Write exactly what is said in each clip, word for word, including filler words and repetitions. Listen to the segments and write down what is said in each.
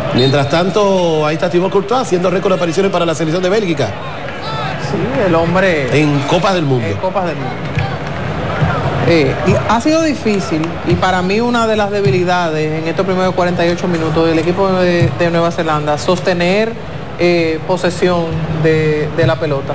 Mientras tanto, ahí está Thibaut Courtois haciendo récord de apariciones para la selección de Bélgica. Sí, el hombre... En Copas del Mundo. En Copas del Mundo. Eh, ha sido difícil y para mí una de las debilidades en estos primeros cuarenta y ocho minutos del equipo de, de Nueva Zelanda, sostener eh, posesión de, de la pelota.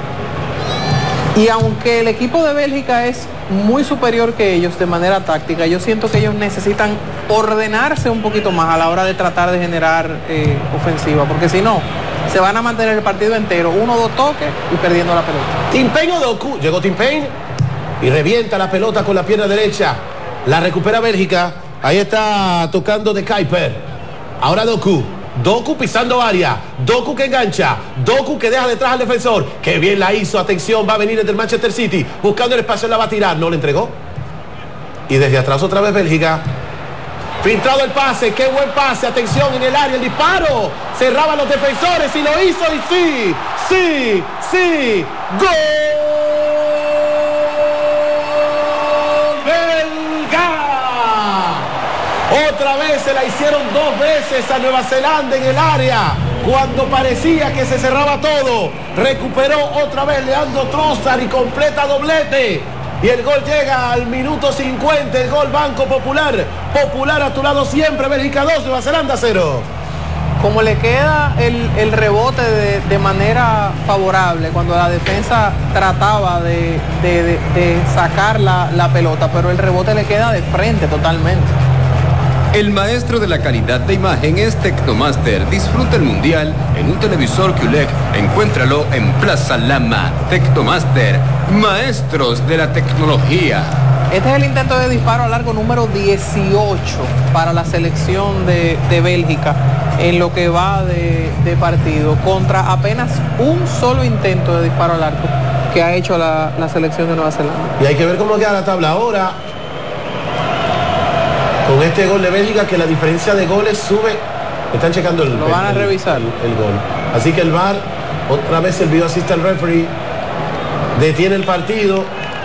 Y aunque el equipo de Bélgica es muy superior que ellos de manera táctica, yo siento que ellos necesitan ordenarse un poquito más a la hora de tratar de generar eh, ofensiva, porque si no, se van a mantener el partido entero, uno o dos toques y perdiendo la pelota. Tim Payne o Doku, llegó Tim Payne y revienta la pelota con la pierna derecha, la recupera Bélgica, ahí está tocando de Kuiper, ahora Doku. Doku pisando área, Doku que engancha, Doku que deja detrás al defensor, que bien la hizo, atención, va a venir desde el Manchester City, buscando el espacio, la va a tirar, no le entregó. Y desde atrás otra vez Bélgica, filtrado el pase, qué buen pase, atención en el área, el disparo, cerraban los defensores y lo hizo y sí, sí, sí, ¡gol! Otra vez se la hicieron dos veces a Nueva Zelanda en el área. Cuando parecía que se cerraba todo, recuperó otra vez Leandro Trossard y completa doblete. Y el gol llega al minuto cincuenta, el gol Banco Popular. Popular a tu lado siempre, Bélgica dos, Nueva Zelanda cero. Como le queda el, el rebote de, de manera favorable cuando la defensa trataba de, de, de, de sacar la, la pelota, pero el rebote le queda de frente totalmente. El maestro de la calidad de imagen es Tecnomaster. Disfruta el mundial en un televisor Q L E D. Encuéntralo en Plaza Lama. Tecnomaster, maestros de la tecnología. Este es el intento de disparo a largo número dieciocho para la selección de, de Bélgica en lo que va de, de partido, contra apenas un solo intento de disparo al arco que ha hecho la, la selección de Nueva Zelanda. Y hay que ver cómo queda la tabla ahora. Con este gol de Bélgica, que la diferencia de goles sube. Están checando el, Lo van a el, revisar. El, el gol. Así que el V A R, otra vez el video assistant referee, detiene el partido.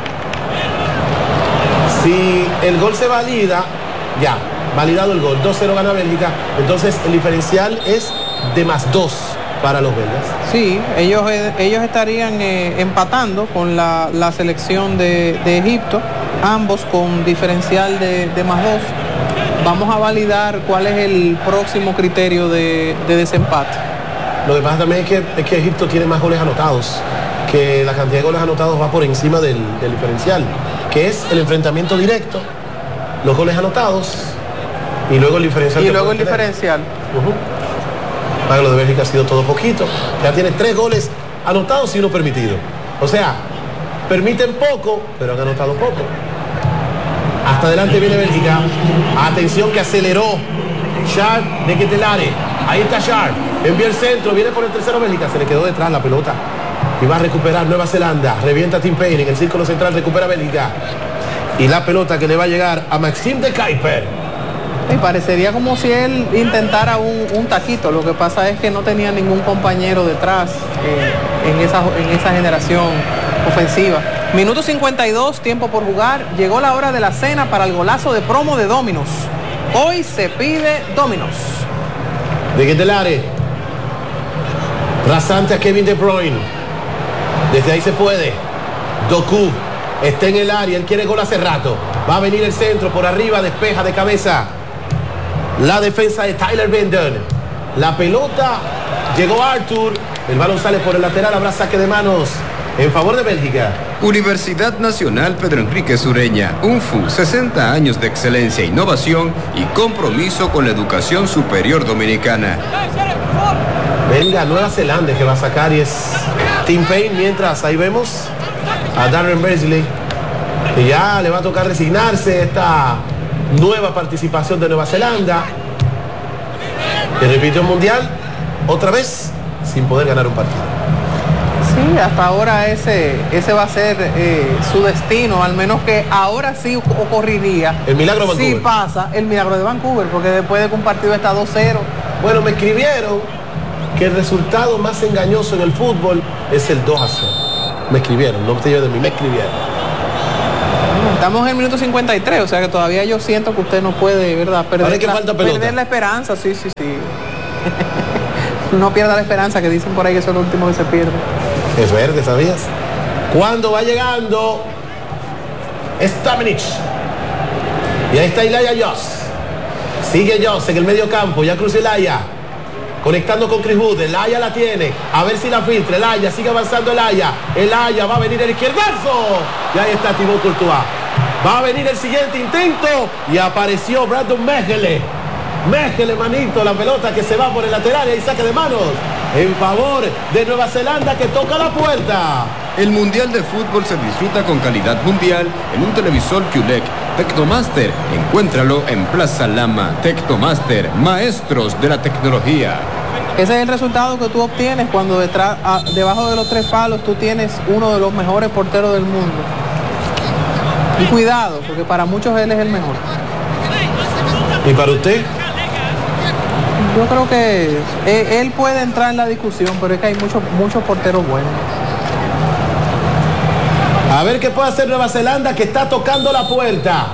Si el gol se valida, ya, validado el gol, dos cero gana Bélgica, entonces el diferencial es de más dos para los belgas. Sí, ellos, ellos estarían eh, empatando con la, la selección de, de Egipto, ambos con diferencial de, de más dos. Vamos a validar cuál es el próximo criterio de, de desempate. Lo que pasa también es que, es que Egipto tiene más goles anotados, que la cantidad de goles anotados va por encima del, del diferencial, que es el enfrentamiento directo, los goles anotados y luego el diferencial. Y luego el tener. diferencial. Uh-huh. Para lo de Bélgica ha sido todo poquito, ya tiene tres goles anotados y uno permitido. O sea, permiten poco, pero han anotado poco. Hasta adelante viene Bélgica. Atención que aceleró Sharp de Ketelare. Ahí está Sharp. Envía el centro. Viene por el tercero Bélgica. Se le quedó detrás la pelota. Y va a recuperar Nueva Zelanda. Revienta Tim Payne. En el círculo central recupera Bélgica. Y la pelota que le va a llegar a Maxime de Kuiper. Y parecería como si él intentara un, un taquito. Lo que pasa es que no tenía ningún compañero detrás eh, en, esa, en esa generación ofensiva. Minuto cincuenta y dos, tiempo por jugar. Llegó la hora de la cena para el golazo de promo de Domino's. Hoy se pide Domino's. De Ketelare. Rasante a Kevin De Bruyne. Desde ahí se puede. Doku está en el área. Él quiere gol hace rato. Va a venir el centro por arriba. Despeja de cabeza la defensa de Tyler Benden. La pelota llegó a Arthur. El balón sale por el lateral. Habrá saque de manos en favor de Bélgica. Universidad Nacional Pedro Enrique Sureña, U N F U, sesenta años de excelencia, innovación y compromiso con la educación superior dominicana. Venga, Nueva Zelanda que va a sacar y es Tim Payne, mientras ahí vemos a Darren Beardsley, que ya le va a tocar resignarse esta nueva participación de Nueva Zelanda, que repitió el mundial otra vez sin poder ganar un partido. Sí, hasta ahora ese, ese va a ser eh, su destino, al menos que ahora sí ocurriría. El milagro de Vancouver. Sí pasa el milagro de Vancouver, porque después de que un partido está dos cero. Bueno, me escribieron que el resultado más engañoso en el fútbol es el dos a cero. Me escribieron, no te llevo de mí, me escribieron. Estamos en el minuto cincuenta y tres, o sea que todavía yo siento que usted no puede, ¿verdad? Perder, que la, falta pelota. perder la esperanza, sí, sí, sí. no pierda la esperanza, que dicen por ahí que eso es lo último que se pierde. Es verde, ¿sabías? Cuando va llegando Stamenic. Y ahí está Ilaya Joss. Sigue Joss en el medio campo, ya cruza Ilaya. Conectando con Chris Wood, Elaya la tiene, a ver si la filtra, Elaya, sigue avanzando Elaya, Elaya va a venir el izquierdazo, y ahí está Thibaut Courtois, va a venir el siguiente intento, y apareció Brandon Mechele, Mechele manito, la pelota que se va por el lateral, y ahí saque de manos, en favor de Nueva Zelanda que toca la puerta. El Mundial de Fútbol se disfruta con calidad mundial en un televisor Q L E C Tecnomaster. Encuéntralo en Plaza Lama. Tecnomaster, maestros de la tecnología. Ese es el resultado que tú obtienes cuando detrás, a, debajo de los tres palos tú tienes uno de los mejores porteros del mundo. Y cuidado, porque para muchos él es el mejor. ¿Y para usted? Yo creo que él, él puede entrar en la discusión, pero es que hay muchos muchos porteros buenos. A ver qué puede hacer Nueva Zelanda, que está tocando la puerta.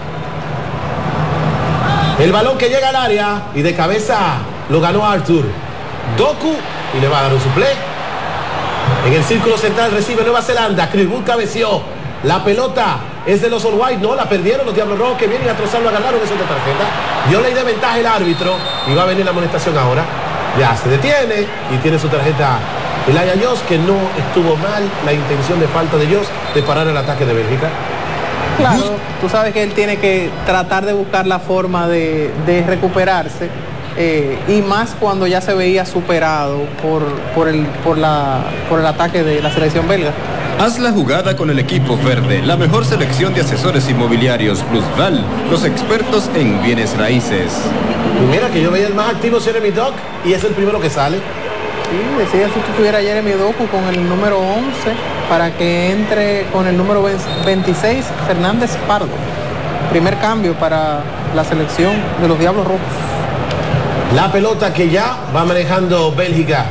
El balón que llega al área y de cabeza lo ganó Arthur Doku y le va a dar un suplé. En el círculo central recibe Nueva Zelanda. Chris Wood cabeció. La pelota es de los All White. No, la perdieron los Diablos Rojos, que vienen a trozarlo, a ganarlo de esa tarjeta. Dio ley de ventaja el árbitro y va a venir la amonestación ahora. Ya se detiene y tiene su tarjeta Ilaya Joss, que no estuvo mal la intención de falta de Joss de parar el ataque de Bélgica. Claro, tú sabes que él tiene que tratar de buscar la forma de, de recuperarse, eh, y más cuando ya se veía superado por, por, el, por, la, por el ataque de la selección belga. Haz la jugada con el equipo verde, la mejor selección de asesores inmobiliarios Plusval, los expertos en bienes raíces. Y mira que yo veía el más activo Jeremy Doku y es el primero que sale. Sí, decía sustituir a Jeremy Doku con el número once para que entre con el número veintiséis Fernández Pardo. Primer cambio para la selección de los Diablos Rojos. La pelota que ya va manejando Bélgica.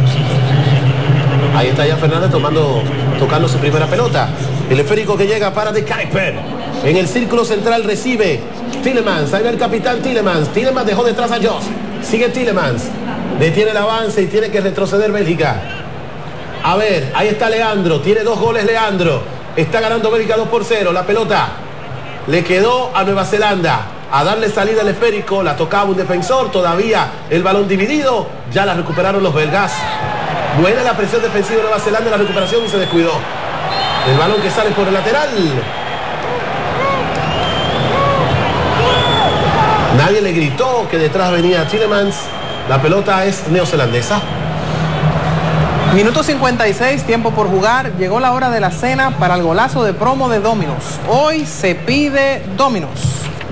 Ahí está ya Fernández tomando, tocando su primera pelota. El esférico que llega para De Kuyper. En el círculo central recibe Tielemans. Ahí va el capitán Tielemans. Tielemans dejó detrás a Joss. Sigue Tielemans. Detiene el avance y tiene que retroceder Bélgica. A ver, ahí está Leandro. Tiene dos goles Leandro. Está ganando Bélgica dos por cero. La pelota le quedó a Nueva Zelanda. A darle salida al esférico. La tocaba un defensor. Todavía el balón dividido. Ya la recuperaron los belgas. Buena la presión defensiva de Nueva Zelanda. La recuperación se descuidó. El balón que sale por el lateral. Nadie le gritó que detrás venía Tielemans. La pelota es neozelandesa. Minuto cincuenta y seis, tiempo por jugar. Llegó la hora de la cena para el golazo de promo de Domino's. Hoy se pide Domino's.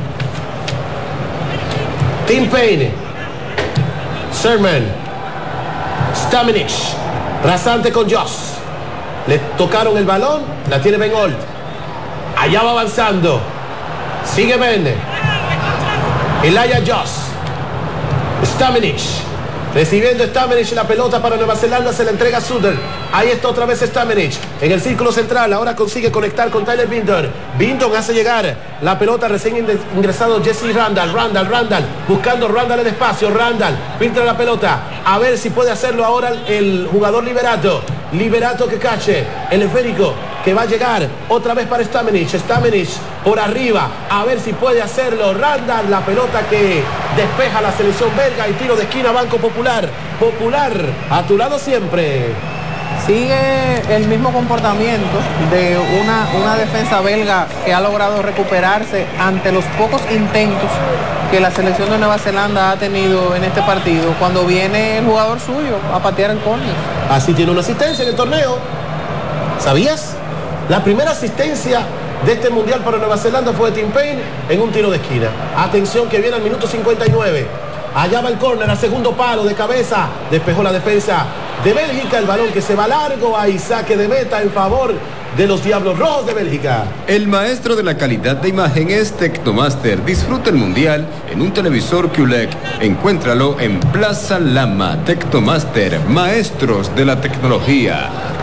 Tim Payne. Sherman. Stamenic. Rasante con Joss. Le tocaron el balón. La tiene Ben Holt. Allá va avanzando. Sigue Ben. Ilaya Joss. Stamenic. Recibiendo Stamenic la pelota para Nueva Zelanda, se la entrega a Suter. Ahí está otra vez Stamenic en el círculo central. Ahora consigue conectar con Tyler Bindon. Bindon hace llegar la pelota recién ingresado Jesse Randall. Randall, Randall, buscando Randall el espacio. Randall filtra la pelota. A ver si puede hacerlo ahora el jugador Liberato. Liberato que cache el esférico que va a llegar otra vez para Stamenic. Stamenic por arriba, a ver si puede hacerlo Randall, la pelota que despeja la selección belga y tiro de esquina. Banco Popular. Popular, a tu lado siempre. Sigue el mismo comportamiento de una, una defensa belga que ha logrado recuperarse ante los pocos intentos que la selección de Nueva Zelanda ha tenido en este partido, cuando viene el jugador suyo a patear el córner. Así tiene una asistencia en el torneo. ¿Sabías? La primera asistencia de este mundial para Nueva Zelanda fue de Tim Payne en un tiro de esquina. Atención que viene al minuto cincuenta y nueve. Allá va el córner, a segundo palo de cabeza. Despejó la defensa de Bélgica. El balón que se va largo. Hay saque de meta en favor de los Diablos Rojos de Bélgica. El maestro de la calidad de imagen es Tecnomaster. Disfruta el mundial en un televisor Q L E C. Encuéntralo en Plaza Lama. Tecnomaster, maestros de la tecnología.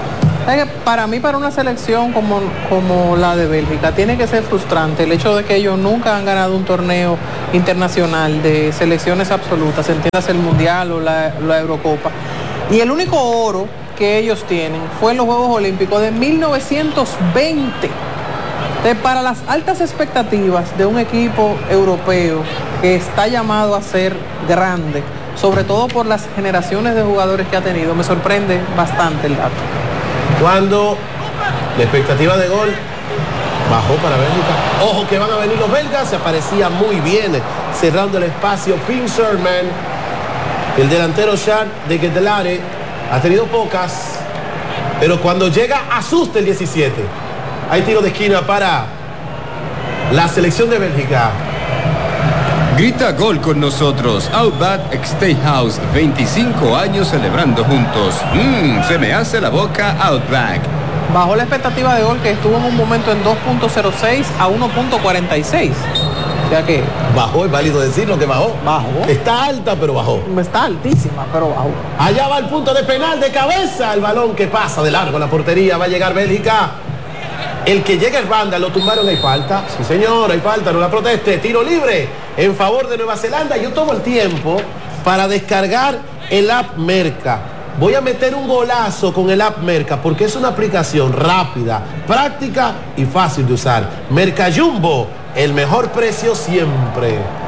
Para mí, para una selección como, como la de Bélgica, tiene que ser frustrante el hecho de que ellos nunca han ganado un torneo internacional de selecciones absolutas, entiendas el Mundial o la, la Eurocopa. Y el único oro que ellos tienen fue en los Juegos Olímpicos de mil novecientos veinte. Entonces, para las altas expectativas de un equipo europeo que está llamado a ser grande, sobre todo por las generaciones de jugadores que ha tenido, me sorprende bastante el dato. Cuando la expectativa de gol bajó para Bélgica. Ojo que van a venir los belgas, se aparecía muy bien cerrando el espacio Pinserman. El delantero Jean de Ketelaere ha tenido pocas, pero cuando llega asusta el diecisiete. Hay tiro de esquina para la selección de Bélgica. Grita gol con nosotros. Outback Steakhouse, veinticinco años celebrando juntos. Mmm, se me hace la boca Outback. Bajó la expectativa de gol, que estuvo en un momento en dos punto cero seis a uno punto cuarenta y seis. O sea que... Bajó, es válido decirlo que bajó. Bajó. Está alta, pero bajó. Está altísima, pero bajó. Allá va el punto de penal de cabeza. El balón que pasa de largo a la portería. Va a llegar Bélgica. El que llega el banda, lo tumbaron, hay falta. Sí, señor, hay falta, no la proteste. Tiro libre en favor de Nueva Zelanda. Yo tomo el tiempo para descargar el app Merca. Voy a meter un golazo con el app Merca porque es una aplicación rápida, práctica y fácil de usar. Merca Jumbo, el mejor precio siempre.